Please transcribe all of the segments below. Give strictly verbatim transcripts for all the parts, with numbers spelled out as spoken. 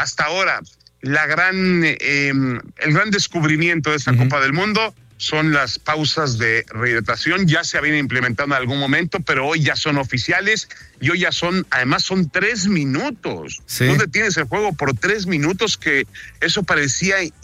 hasta ahora la gran, eh, el gran descubrimiento de esta uh-huh. Copa del Mundo son las pausas de rehidratación. Ya se habían implementado en algún momento, pero hoy ya son oficiales y hoy ya son, además son tres minutos. Sí. Tú detienes el juego por tres minutos, que eso parecía... Eh,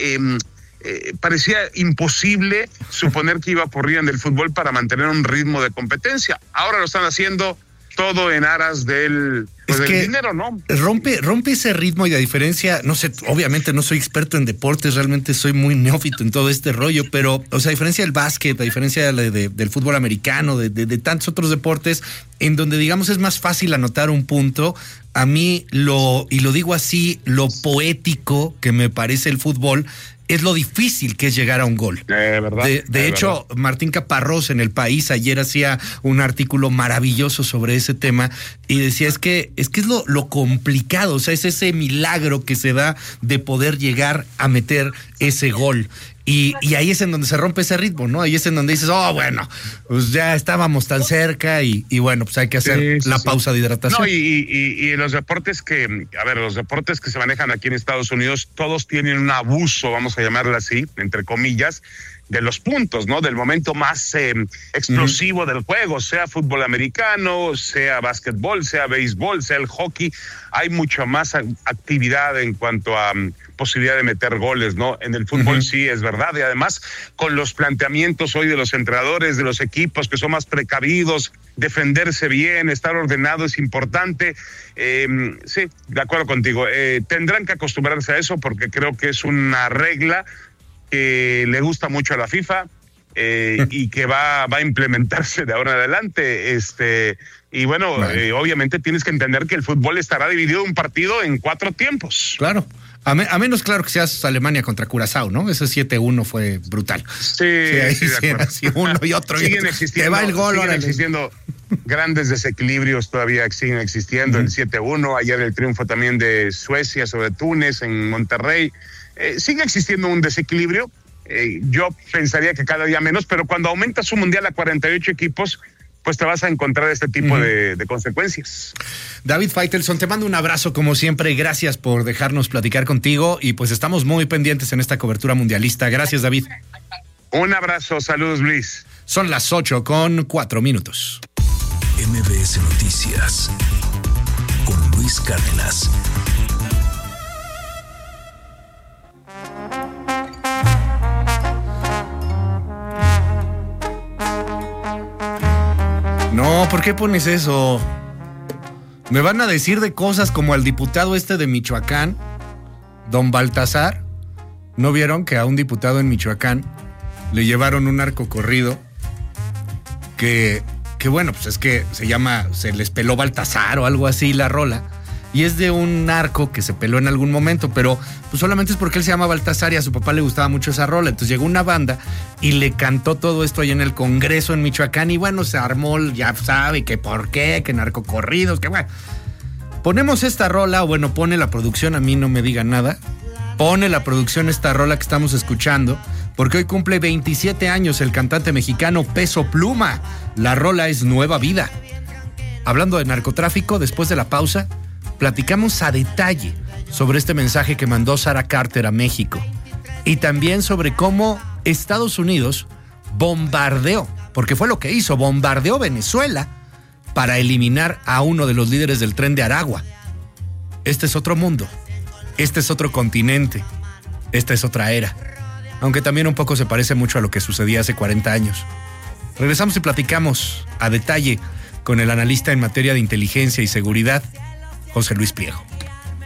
Eh, parecía imposible suponer que iba a ocurrir en el fútbol para mantener un ritmo de competencia. Ahora lo están haciendo todo en aras del, pues, del dinero, ¿no? Rompe, rompe ese ritmo, y a diferencia, no sé, obviamente no soy experto en deportes, realmente soy muy neófito en todo este rollo, pero, o sea, a diferencia del básquet, a diferencia de, de, del fútbol americano, de, de, de tantos otros deportes, en donde, digamos, es más fácil anotar un punto, a mí lo, y lo digo así, lo poético que me parece el fútbol es lo difícil que es llegar a un gol. Eh, ¿verdad? De, de eh, hecho, ¿verdad? Martín Caparrós en El País ayer hacía un artículo maravilloso sobre ese tema y decía, es que es que es lo, lo complicado, o sea, es ese milagro que se da de poder llegar a meter ese gol. Y, y ahí es en donde se rompe ese ritmo, ¿no? Ahí es en donde dices, oh, bueno, pues ya estábamos tan cerca y, y bueno, pues hay que hacer sí, sí, la sí. pausa de hidratación. No, y, y, y los deportes que, a ver, los deportes que se manejan aquí en Estados Unidos, todos tienen un abuso, vamos a llamarlo así, entre comillas, de los puntos, ¿no? Del momento más eh, explosivo uh-huh. del juego, sea fútbol americano, sea básquetbol, sea béisbol, sea el hockey. Hay mucha más actividad en cuanto a um, posibilidad de meter goles, ¿no? En el fútbol uh-huh. sí es verdad, y además con los planteamientos hoy de los entrenadores, de los equipos que son más precavidos, defenderse bien, estar ordenado es importante. Eh, sí, de acuerdo contigo. Eh, tendrán que acostumbrarse a eso porque creo que es una regla que le gusta mucho a la FIFA eh, y que va, va a implementarse de ahora en adelante. Este, y bueno, bueno. Eh, obviamente tienes que entender que el fútbol estará dividido un partido en cuatro tiempos. Claro. A, me, a menos, claro, que seas Alemania contra Curazao, ¿no? Ese siete uno fue brutal. Sí, sí, ahí sí, de acuerdo. Así uno y otro. Siguen y otro. existiendo, Te va el gol, siguen órale. existiendo grandes desequilibrios, todavía siguen existiendo. Uh-huh. El siete uno, ayer el triunfo también de Suecia sobre Túnez en Monterrey. Eh, sigue existiendo un desequilibrio, eh, yo pensaría que cada día menos, pero cuando aumentas un mundial a cuarenta y ocho equipos, pues te vas a encontrar este tipo uh-huh. de, de consecuencias. David Faitelson, te mando un abrazo como siempre, gracias por dejarnos platicar contigo y pues estamos muy pendientes en esta cobertura mundialista. Gracias, David. Un abrazo, saludos, Luis. Son las ocho con cuatro minutos. M B S Noticias con Luis Cárdenas. No, ¿por qué pones eso? Me van a decir de cosas como al diputado este de Michoacán, don Baltasar. ¿No vieron que a un diputado en Michoacán le llevaron un narcocorrido que, que bueno, pues es que se llama, se les peló Baltasar o algo así la rola? Y es de un narco que se peló en algún momento, pero pues solamente es porque él se llama Baltasar y a su papá le gustaba mucho esa rola. Entonces llegó una banda y le cantó todo esto ahí en el Congreso en Michoacán y bueno, se armó, ya sabe, que por qué, que narcocorridos, que bueno. Ponemos esta rola, o bueno, pone la producción, a mí no me diga nada, pone la producción esta rola que estamos escuchando, porque hoy cumple veintisiete años el cantante mexicano Peso Pluma. La rola es Nueva Vida. Hablando de narcotráfico, después de la pausa, platicamos a detalle sobre este mensaje que mandó Sara Carter a México y también sobre cómo Estados Unidos bombardeó, porque fue lo que hizo, bombardeó Venezuela para eliminar a uno de los líderes del Tren de Aragua. Este es otro mundo, este es otro continente, esta es otra era, aunque también un poco se parece mucho a lo que sucedía hace cuarenta años. Regresamos y platicamos a detalle con el analista en materia de inteligencia y seguridad, José Luis Pliego.